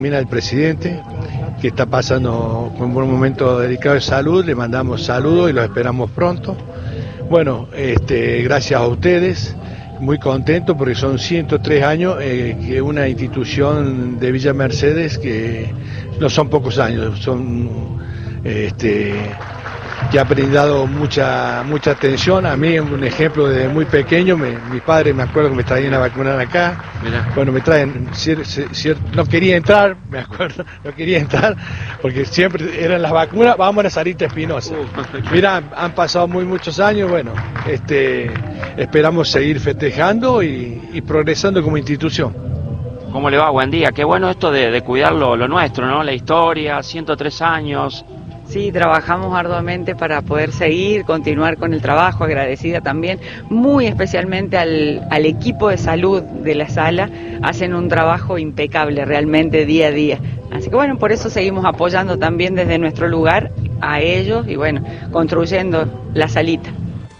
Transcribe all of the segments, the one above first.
También al presidente, que está pasando por un buen momento delicado de salud, le mandamos saludos y los esperamos pronto. Bueno, gracias a ustedes, muy contento porque son 103 años que una institución de Villa Mercedes, que no son pocos años, son que ha brindado mucha atención. A mí, un ejemplo, desde muy pequeño, mi padre, me acuerdo que me traían a vacunar acá. Mirá. Bueno, me traen, no quería entrar, me acuerdo, no quería entrar, porque siempre eran las vacunas, vamos a Sarita Espinosa. Mira, han pasado muchos años, bueno, esperamos seguir festejando y progresando como institución. ¿Cómo le va? Buen día. Qué bueno esto de cuidar lo nuestro, ¿no? La historia, 103 años. Sí, trabajamos arduamente para poder seguir, continuar con el trabajo, agradecida también, muy especialmente al equipo de salud de la sala, hacen un trabajo impecable realmente día a día. Así que bueno, por eso seguimos apoyando también desde nuestro lugar a ellos y bueno, construyendo la salita.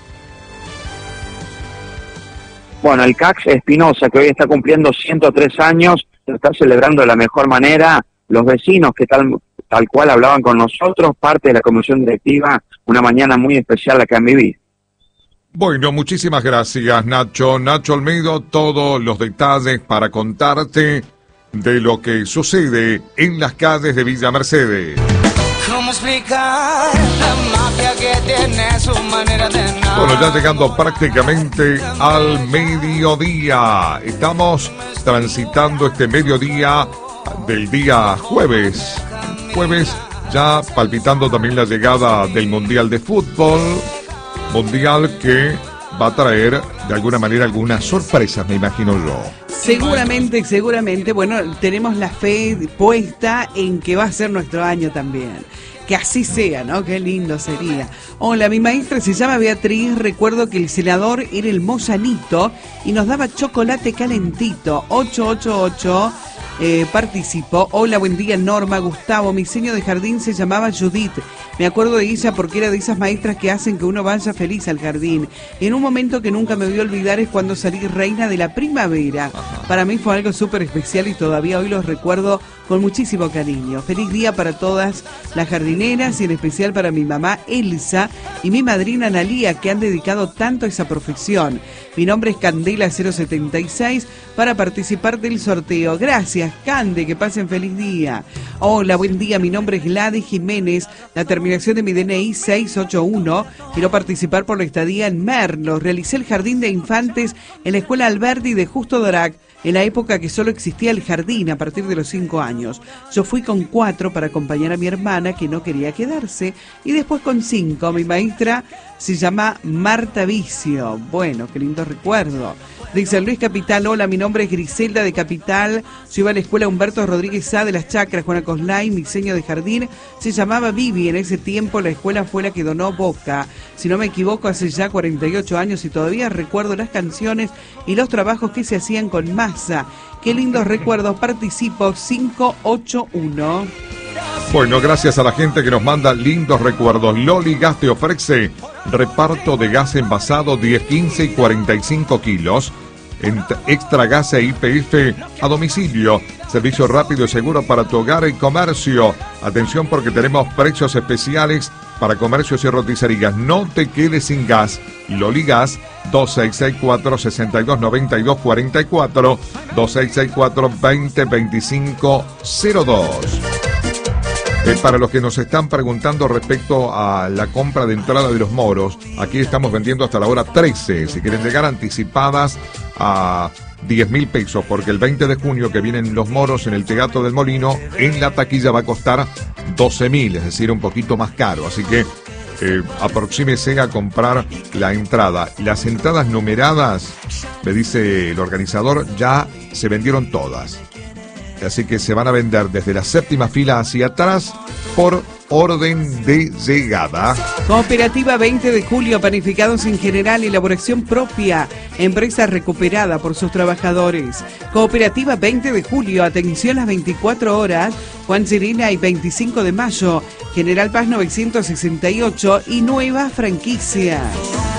Bueno, el CACS Espinosa, que hoy está cumpliendo 103 años, lo está celebrando de la mejor manera. Los vecinos que tal cual hablaban con nosotros, parte de la comisión directiva, una mañana muy especial acá en Viví. Bueno, muchísimas gracias, Nacho. Nacho Olmedo, todos los detalles para contarte de lo que sucede en las calles de Villa Mercedes. ¿Cómo explicar la magia que tiene su manera de nacer? Bueno, ya llegando prácticamente al mediodía. Estamos transitando este mediodía del día jueves. Jueves, ya palpitando también la llegada del Mundial de Fútbol. Mundial que va a traer de alguna manera algunas sorpresas, me imagino yo. Seguramente, bueno, tenemos la fe puesta en que va a ser nuestro año también. Que así sea, ¿no? Qué lindo sería. Hola, mi maestra se llama Beatriz, recuerdo que el celador era el Mozanito y nos daba chocolate calentito, 888. Participó. Hola, buen día, Norma, Gustavo. Mi seño de jardín se llamaba Judith. Me acuerdo de ella porque era de esas maestras que hacen que uno vaya feliz al jardín. En un momento que nunca me voy a olvidar es cuando salí reina de la primavera. Para mí fue algo súper especial y todavía hoy los recuerdo con muchísimo cariño. Feliz día para todas las jardineras y en especial para mi mamá Elsa y mi madrina Analía, que han dedicado tanto a esa profesión. Mi nombre es Candela 076 para participar del sorteo. Gracias, Cande, que pasen feliz día. Hola, buen día, mi nombre es Gladys Jiménez, la terminación de mi DNI 681. Quiero participar por la estadía en Merlos. Realicé el jardín de infantes en la escuela Alberdi de Justo Dorac, en la época que solo existía el jardín a partir de los 5 años. Yo fui con 4 para acompañar a mi hermana que no quería quedarse y después con 5. Mi maestra se llama Marta Vicio. Bueno, qué lindo recuerdo. De San Luis Capital, hola, mi nombre es Griselda de Capital. Yo iba a la escuela Humberto Rodríguez Sá de las Chacras, Juana Coslay, mi diseño de jardín se llamaba Vivi. En ese tiempo la escuela fue la que donó Boca. Si no me equivoco, hace ya 48 años y todavía recuerdo las canciones y los trabajos que se hacían con masa. Qué lindos recuerdos. Participo 581. Bueno, gracias a la gente que nos manda lindos recuerdos. Loli Gas te ofrece reparto de gas envasado 10, 15 y 45 kilos. Extra gas e IPF a domicilio. Servicio rápido y seguro para tu hogar y comercio. Atención porque tenemos precios especiales para comercios y roticerías. No te quedes sin gas. Loli Gas 2664-6292-44, 2664-202502. Para los que nos están preguntando respecto a la compra de entrada de los moros, aquí estamos vendiendo hasta la hora 13. Si quieren llegar anticipadas a 10.000 pesos, porque el 20 de junio que vienen los moros en el Teatro del Molino, en la taquilla va a costar 12.000, es decir, un poquito más caro. Así que aproxímese a comprar la entrada. Las entradas numeradas, me dice el organizador, ya se vendieron todas. Así que se van a vender desde la séptima fila hacia atrás por orden de llegada. Cooperativa 20 de Julio, panificados en general, elaboración propia, empresa recuperada por sus trabajadores. Cooperativa 20 de Julio, atención las 24 horas, Juan Serena y 25 de mayo, General Paz 968 y nueva franquicia.